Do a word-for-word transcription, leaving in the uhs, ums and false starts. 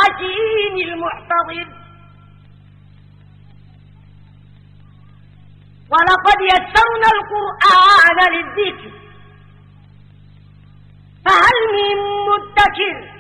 الحكيم المحتضر ولقد يسرنا القرآن للذكر فهل من مدكر